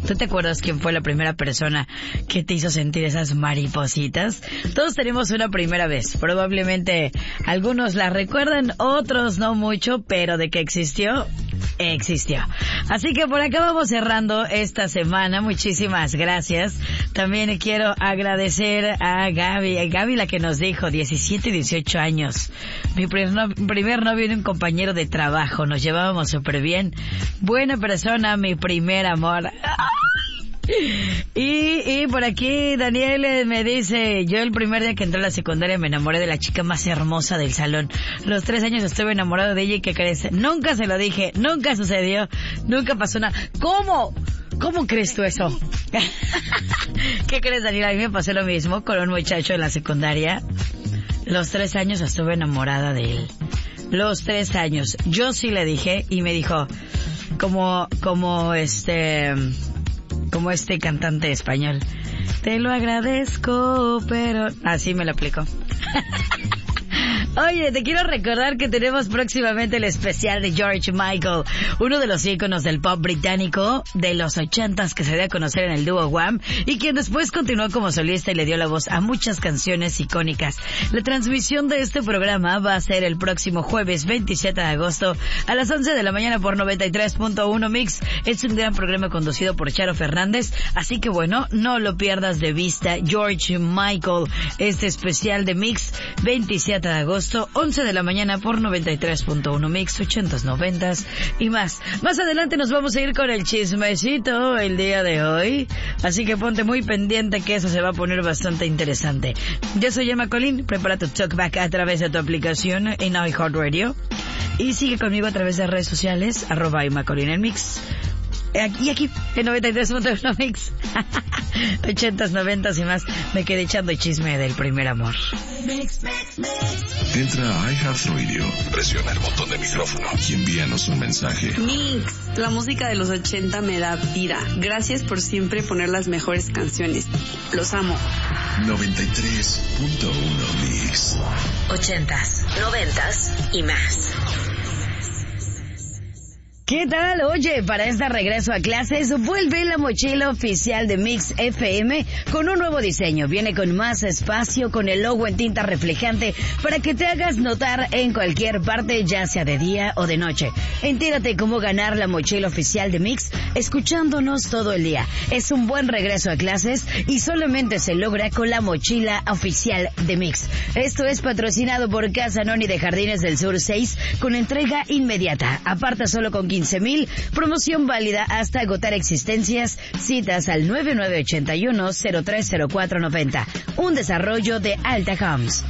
¿Tú te acuerdas quién fue la primera persona que te hizo sentir esas maripositas? Todos tenemos una primera vez. Probablemente algunos la recuerdan, otros no mucho, pero de que existió, existió. Así que por acá vamos cerrando esta semana. Muchísimas gracias. También quiero agradecer a Gaby la que nos dijo 17 y 18 años. Mi primer novio era un compañero de trabajo. Nos llevábamos súper bien. Buena persona, mi primer amor. Y por aquí Daniel me dice: yo el primer día que entré a la secundaria me enamoré de la chica más hermosa del salón. Los 3 años estuve enamorado de ella y ¿qué crees? Nunca se lo dije, nunca sucedió, nunca pasó nada. ¿Cómo crees tú eso? ¿Qué crees, Daniel? A mí me pasó lo mismo con un muchacho en la secundaria. Los 3 años estuve enamorada de él. Los 3 años. Yo sí le dije y me dijo, como este cantante español, te lo agradezco, pero así me lo aplicó. Oye, te quiero recordar que tenemos próximamente el especial de George Michael, uno de los íconos del pop británico de los 80s que se dio a conocer en el dúo Wham y quien después continuó como solista y le dio la voz a muchas canciones icónicas. La transmisión de este programa va a ser el próximo jueves 27 de agosto a las 11 de la mañana por 93.1 Mix. Es un gran programa conducido por Charo Fernández, así que bueno, no lo pierdas de vista. George Michael, este especial de Mix, 27 de agosto, 11 de la mañana por 93.1 Mix, 80s, 90s y más. Más adelante nos vamos a ir con el chismecito el día de hoy, así que ponte muy pendiente que eso se va a poner bastante interesante. Yo soy Emma Colín, prepara tu talkback a través de tu aplicación en iHeartRadio y sigue conmigo a través de redes sociales, @Emma Colín en Mix. Y aquí, en 93.1 Mix. 80s, 90s y más. Me quedé echando chisme del primer amor. Entra a iHeartRadio, presiona el botón de micrófono y envíanos un mensaje. Mix, la música de los 80 me da vida. Gracias por siempre poner las mejores canciones. Los amo. 93.1 Mix. 80s, 90s y más. ¿Qué tal? Oye, para este regreso a clases, vuelve la mochila oficial de Mix FM con un nuevo diseño. Viene con más espacio, con el logo en tinta reflejante para que te hagas notar en cualquier parte, ya sea de día o de noche. Entérate cómo ganar la mochila oficial de Mix escuchándonos todo el día. Es un buen regreso a clases y solamente se logra con la mochila oficial de Mix. Esto es patrocinado por Casa Noni de Jardines del Sur 6 con entrega inmediata. Aparta solo con 15,000, promoción válida hasta agotar existencias, citas al 9981-030490, un desarrollo de Alta Homes.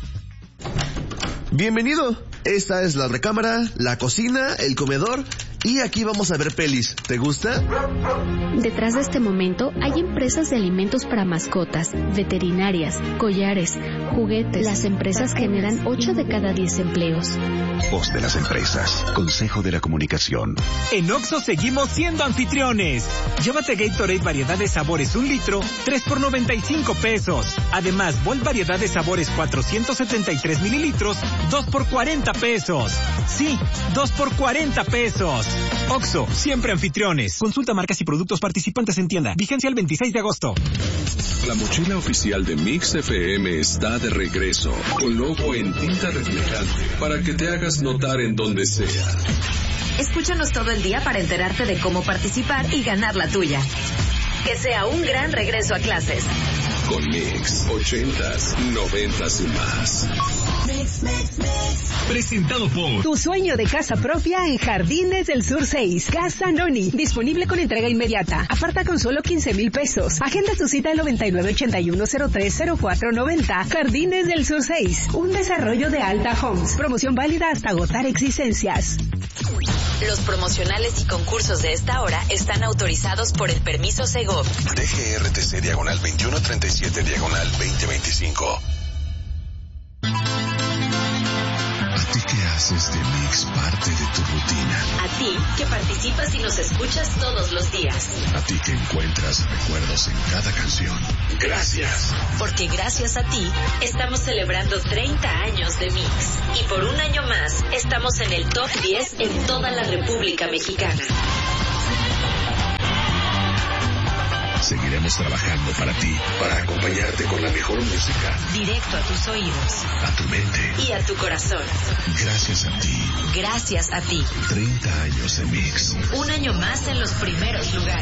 Bienvenido, esta es la recámara, la cocina, el comedor y aquí vamos a ver pelis. ¿Te gusta? Detrás de este momento hay empresas de alimentos para mascotas, veterinarias, collares, juguetes. Las empresas generan 8 de cada 10 empleos. Voz de las empresas. Consejo de la Comunicación. En Oxxo seguimos siendo anfitriones. Llévate Gatorade variedad de sabores 1 litro, 3 por 95 pesos. Además, Volt variedad de sabores 473 mililitros, 2 por 40 pesos. Sí, 2 por 40 pesos. Oxxo, siempre anfitriones. Consulta marcas y productos participantes en tienda. Vigencia el 26 de agosto. La mochila oficial de Mix FM está de regreso, con logo en tinta reflejante, para que te hagas notar en donde sea. Escúchanos todo el día para enterarte de cómo participar y ganar la tuya. Que sea un gran regreso a clases. Con Mix, 80s, 90s y más. Mix, mix, mix. Presentado por Tu sueño de casa propia en Jardines del Sur 6. Casa Noni. Disponible con entrega inmediata. Aparta con solo 15,000 pesos. Agenda tu cita al 9981-030490. Jardines del Sur 6. Un desarrollo de Alta Homes. Promoción válida hasta agotar existencias. Los promocionales y concursos de esta hora están autorizados por el permiso Segov. DGRTC diagonal 2137 diagonal 2025. ¿A ti qué haces de Mix parte de tu rutina? A ti que participas y nos escuchas todos los días. A ti que encuentras recuerdos en cada canción. Gracias. Porque gracias a ti estamos celebrando 30 años de Mix. Y por un año más estamos en el top 10 en toda la República Mexicana. años trabajando para ti, para acompañarte con la mejor música. Directo a tus oídos. A tu mente. Y a tu corazón. Gracias a ti. Gracias a ti. 30 años de Mix. Un año más en los primeros lugares.